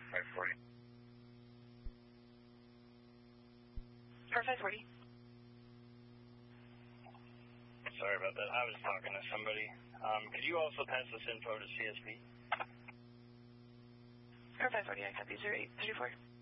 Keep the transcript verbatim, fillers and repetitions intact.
five forty. Car five forty. Sorry about that. I was talking to somebody. Um, could you also pass this info to C S P? Car five forty, I copy zero eight three four.